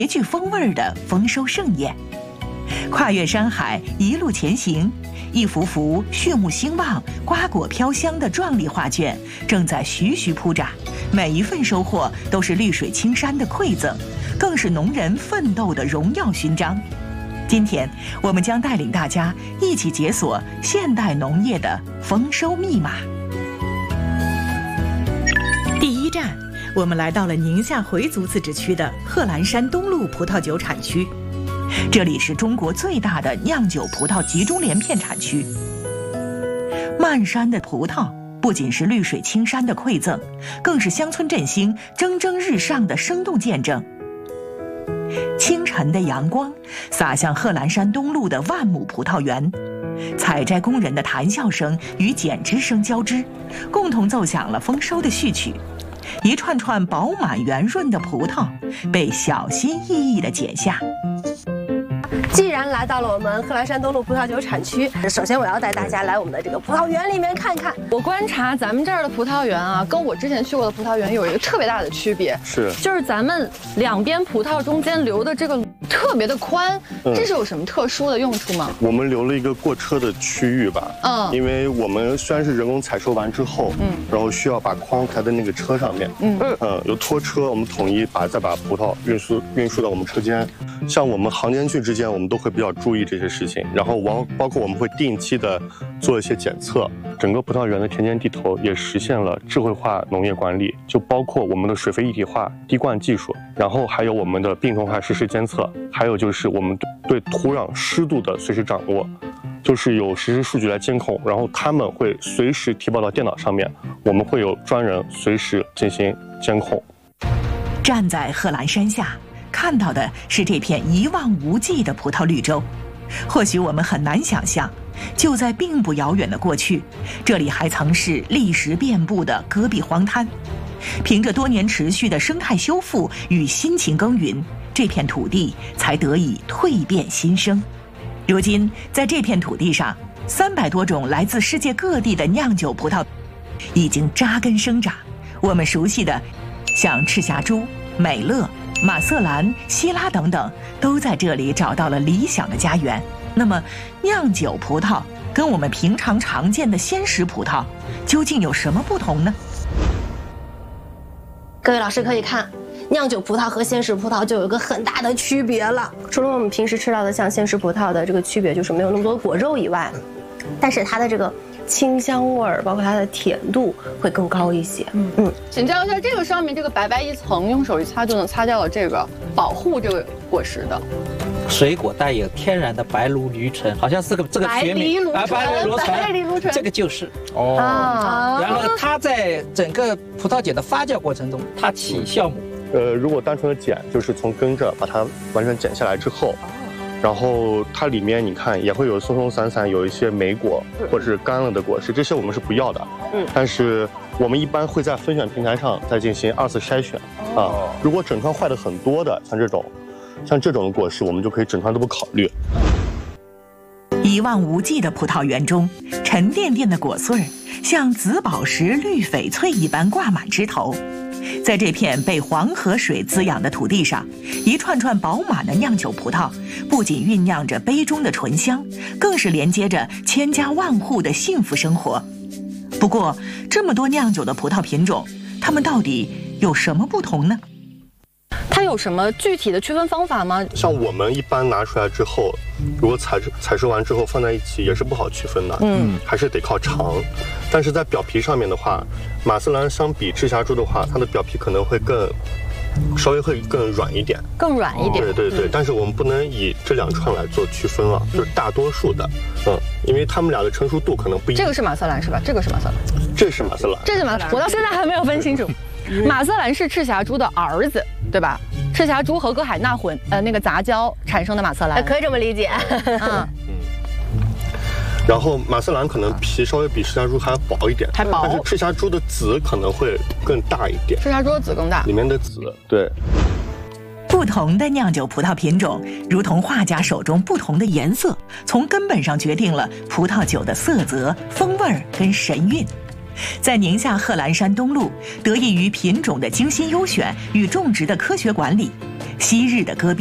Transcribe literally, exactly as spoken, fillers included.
别具风味的丰收盛宴。跨越山海，一路前行，一幅幅畜牧兴旺、瓜果飘香的壮丽画卷正在徐徐铺展，每一份收获都是绿水青山的馈赠，更是农人奋斗的荣耀勋章。今天，我们将带领大家一起解锁现代农业的丰收密码。第一站，我们来到了宁夏回族自治区的贺兰山东路葡萄酒产区。这里是中国最大的酿酒葡萄集中连片产区。漫山的葡萄不仅是绿水青山的馈赠，更是乡村振兴蒸蒸日上的生动见证。清晨的阳光洒向贺兰山东路的万亩葡萄园，采摘工人的谈笑声与剪枝声交织，共同奏响了丰收的序曲。一串串饱满圆润的葡萄被小心翼翼地剪下。 既然来到了我们贺兰山东路葡萄酒产区，首先我要带大家来我们的这个葡萄园里面看看。 我观察咱们这儿的葡萄园啊，跟我之前去过的葡萄园有一个特别大的区别， 是就是咱们两边葡萄中间留的这个特别的宽，嗯、这是有什么特殊的用处吗？ 我们留了一个过车的区域吧，嗯，因为我们虽然是人工采收完之后，嗯，然后需要把筐抬在那个车上面，嗯嗯，有拖车，我们统一把再把葡萄运输运输到我们车间。像我们行间距之间，我们都会比较注意这些事情，然后包包括我们会定期的做一些检测，整个葡萄园的田间地头也实现了智慧化农业管理，就包括我们的水肥一体化滴灌技术，然后还有我们的病虫害实时监测，还有就是我们对土壤湿度的随时掌握，就是有实时数据来监控，然后他们会随时提报到电脑上面，我们会有专人随时进行监控。 站在贺兰山下，看到的是这片一望无际的葡萄绿洲。或许我们很难想象，就在并不遥远的过去，这里还曾是砾石遍布的戈壁荒滩。凭着多年持续的生态修复与辛勤耕耘，这片土地才得以蜕变新生。如今，在这片土地上，三百多种来自世界各地的酿酒葡萄已经扎根生长。我们熟悉的像赤霞珠、美乐、马瑟兰、希拉等等，都在这里找到了理想的家园。那么，酿酒葡萄跟我们平常常见的鲜食葡萄究竟有什么不同呢？ 各位老师可以看，酿酒葡萄和鲜食葡萄就有一个很大的区别了。除了我们平时吃到的像鲜食葡萄的这个区别，就是没有那么多果肉以外，但是它的这个清香味儿，包括它的甜度会更高一些。嗯嗯， 请教一下，这个上面这个白白一层，用手一擦就能擦掉了这个保护这个果实的。 水果带有天然的白藜芦醇，好像是个这个学名啊，白藜芦醇，白藜芦醇， 这个就是哦。啊、然后它在整个葡萄酒的发酵过程中，它起酵母。 呃，如果单纯的剪，就是从根这把它完全剪下来之后。然后它里面你看也会有松松散散，有一些莓果或者是干了的果实，这些我们是不要的。嗯，但是我们一般会在分选平台上再进行二次筛选啊。如果整串坏的很多的，像这种，像这种果实，我们就可以整串都不考虑。 一望无际的葡萄园中，沉甸甸的果穗儿像紫宝石、绿翡翠一般挂满枝头。在这片被黄河水滋养的土地上，一串串饱满的酿酒葡萄不仅酝酿着杯中的醇香，更是连接着千家万户的幸福生活。不过，这么多酿酒的葡萄品种，它们到底有什么不同呢？ 它有什么具体的区分方法吗？ 像我们一般拿出来之后，如果采采收完之后放在一起也是不好区分的，嗯，还是得靠尝。但是在表皮上面的话，马瑟兰相比赤霞珠的话，它的表皮可能会更稍微会更软一点， 更软一点。 对对对，嗯、但是我们不能以这两串来做区分了，就是大多数的，嗯，因为它们俩的成熟度可能不一样。 这个是马瑟兰是吧？这个是马瑟兰， 这是马瑟兰， 这是马瑟兰，我到现在还没有分清楚。马瑟兰是赤霞珠的儿子，对吧？赤霞珠和葛海纳混呃那个杂交产生的马瑟兰， 可以这么理解。 嗯。 然后马瑟兰可能皮稍微比赤霞珠还要薄一点， 还薄， 但是赤霞珠的籽可能会更大一点。 赤霞珠的籽更大， 里面的籽对。 不同的酿酒葡萄品种，如同画家手中不同的颜色，从根本上决定了葡萄酒的色泽、风味跟神韵。在宁夏贺兰山东路，得益于品种的精心优选与种植的科学管理， 昔日的戈壁